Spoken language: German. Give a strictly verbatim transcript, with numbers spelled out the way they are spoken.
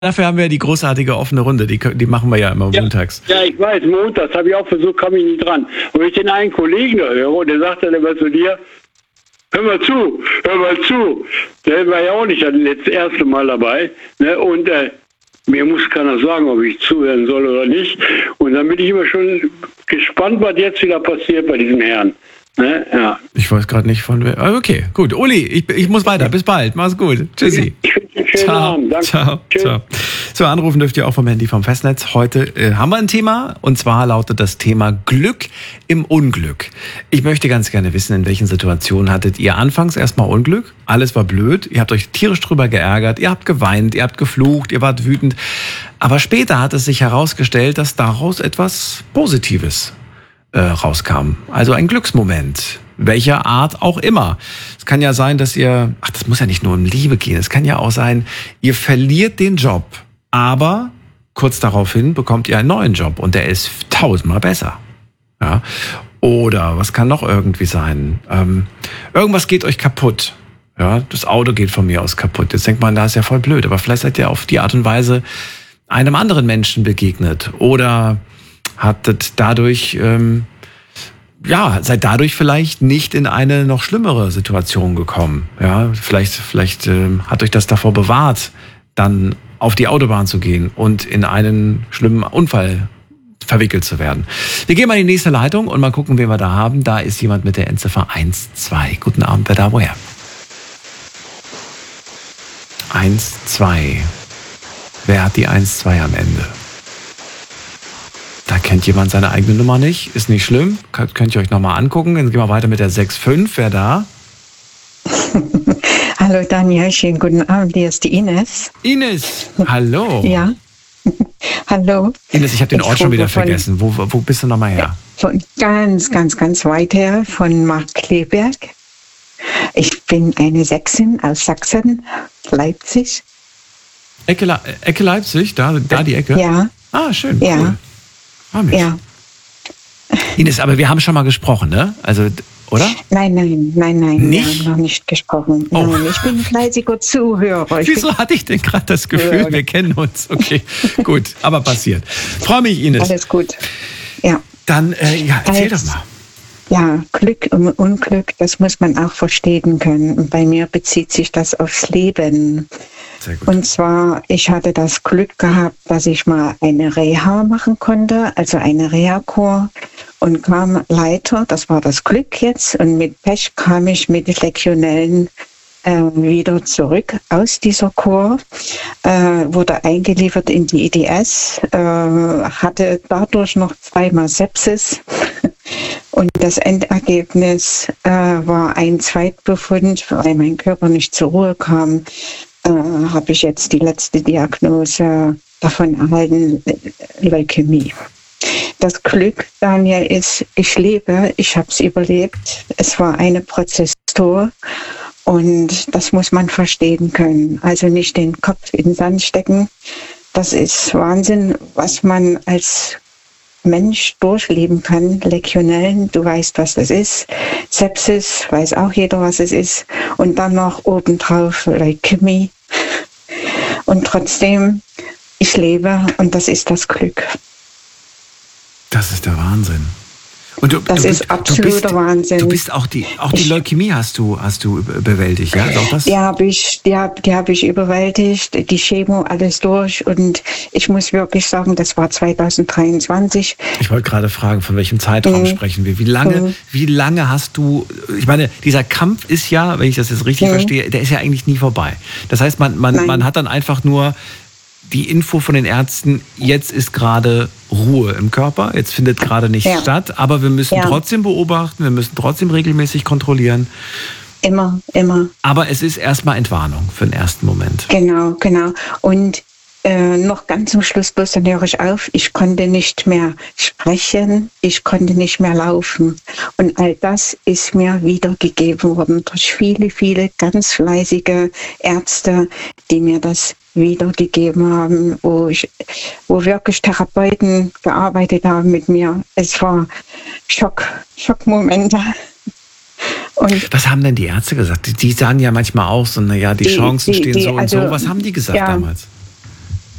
dafür haben wir ja die großartige offene Runde, die, die machen wir ja immer ja, montags. Ja, ich weiß, montags habe ich auch versucht, komme ich nicht dran. Und wenn ich den einen Kollegen da höre, und der sagt dann immer zu dir, hör mal zu, hör mal zu. Der war ja auch nicht das letzte, erste Mal dabei. Ne? Und äh, mir muss keiner sagen, ob ich zuhören soll oder nicht. Und dann bin ich immer schon gespannt, was jetzt wieder passiert bei diesem Herrn. Ne? Ja. Ich weiß gerade nicht von wer. Okay, gut. Uli, ich, ich muss weiter. Bis bald. Mach's gut. Tschüssi. Ich wünsche einen schönen Ciao. Abend. Danke. Ciao. Tschüss. Ciao. So, anrufen dürft ihr auch vom Handy vom Festnetz. Heute äh, haben wir ein Thema, und zwar lautet das Thema Glück im Unglück. Ich möchte ganz gerne wissen, in welchen Situationen hattet ihr anfangs erstmal Unglück? Alles war blöd, ihr habt euch tierisch drüber geärgert, ihr habt geweint, ihr habt geflucht, ihr wart wütend. Aber später hat es sich herausgestellt, dass daraus etwas Positives äh, rauskam. Also ein Glücksmoment. Welcher Art auch immer. Es kann ja sein, dass ihr, ach, das muss ja nicht nur um Liebe gehen, es kann ja auch sein, ihr verliert den Job, aber kurz daraufhin bekommt ihr einen neuen Job und der ist tausendmal besser. Ja? Oder was kann noch irgendwie sein? Ähm, irgendwas geht euch kaputt. Ja? Das Auto geht von mir aus kaputt. Jetzt denkt man, das ist ja voll blöd, aber vielleicht seid ihr auf die Art und Weise einem anderen Menschen begegnet oder hattet dadurch... Ähm, ja, seid dadurch vielleicht nicht in eine noch schlimmere Situation gekommen. Ja, vielleicht, vielleicht ähm, hat euch das davor bewahrt, dann auf die Autobahn zu gehen und in einen schlimmen Unfall verwickelt zu werden. Wir gehen mal in die nächste Leitung und mal gucken, wen wir da haben. Da ist jemand mit der Endziffer eins zwei. Guten Abend, wer da woher? eins zwei. Wer hat die eins zwei am Ende? Da kennt jemand seine eigene Nummer nicht. Ist nicht schlimm. Könnt, könnt ihr euch nochmal angucken. Dann gehen wir weiter mit der sechs fünf. Wer da? Hallo Daniel, schönen guten Abend. Hier ist die Ines. Ines, hallo. Ja. Hallo. Ines, ich habe den Ich Ort schon wieder von, vergessen. Wo, wo bist du nochmal her? Von ganz, ganz, ganz weit her, von Markkleeberg. Ich bin eine Sächsin aus Sachsen, Leipzig. Ecke, Le- Ecke Leipzig, da, da die Ecke? Ja. Ah, schön. Ja. Cool. Ah, Mensch. Ja. Ines, aber wir haben schon mal gesprochen, ne? Also, oder? Nein, nein, nein, nein. Nicht? Wir haben noch nicht gesprochen. Oh. Nein, ich bin ein fleißiger Zuhörer. Ich Wieso hatte ich denn gerade das Gefühl, Ja. wir kennen uns? Okay, gut, aber passiert. Freue mich, bin, Ines. alles gut. Ja. Dann, äh, ja, erzähl Als- doch mal. Ja, Glück und Unglück, das muss man auch verstehen können. Und bei mir bezieht sich das aufs Leben. Sehr gut. Und zwar, ich hatte das Glück gehabt, dass ich mal eine Reha machen konnte, also eine Reha-Kur, und kam Leiter, das war das Glück jetzt, und mit Pech kam ich mit Legionellen äh, wieder zurück aus dieser Kur, äh, wurde eingeliefert in die I D S, äh, hatte dadurch noch zweimal Sepsis. Und das Endergebnis äh, war ein Zweitbefund, weil mein Körper nicht zur Ruhe kam. Äh, habe ich jetzt die letzte Diagnose davon erhalten, Leukämie. Das Glück, Daniel, ist, ich lebe, ich habe es überlebt. Es war eine Prozesstour und das muss man verstehen können. Also nicht den Kopf in den Sand stecken. Das ist Wahnsinn, was man als Mensch durchleben kann. Legionellen, du weißt, was das ist. Sepsis, weiß auch jeder, was es ist. Und dann noch obendrauf Leukämie. Und trotzdem, ich lebe und das ist das Glück. Das ist der Wahnsinn. Und du, Das du, ist du absoluter bist, Wahnsinn. Du bist auch die, auch die Ich- Leukämie hast du, hast du bewältigt, ja? Ist auch das? Die habe ich, die hab, die hab ich überwältigt, die Chemo, alles durch. Und ich muss wirklich sagen, das war zwanzig dreiundzwanzig. Ich wollte gerade fragen, von welchem Zeitraum Mhm. sprechen wir? Wie lange, Mhm. wie lange hast du, ich meine, dieser Kampf ist ja, wenn ich das jetzt richtig Mhm. verstehe, der ist ja eigentlich nie vorbei. Das heißt, man, man, Nein. man hat dann einfach nur die Info von den Ärzten, jetzt ist gerade Ruhe im Körper, jetzt findet gerade nichts Ja. statt, aber wir müssen Ja. trotzdem beobachten, wir müssen trotzdem regelmäßig kontrollieren. Immer, immer. Aber es ist erstmal Entwarnung für den ersten Moment. Genau, genau. Und äh, noch ganz zum Schluss, bloß dann höre ich auf, ich konnte nicht mehr sprechen, ich konnte nicht mehr laufen. Und all das ist mir wiedergegeben worden durch viele, viele ganz fleißige Ärzte, die mir das wiedergegeben haben, wo, ich, wo wirklich Therapeuten gearbeitet haben mit mir. Es war Schock, Schockmomente. Und Was haben denn die Ärzte gesagt? Die, die sagen ja manchmal auch so, naja, die, Die- Chancen die- stehen die- so und also, so. Was haben die gesagt ja, damals?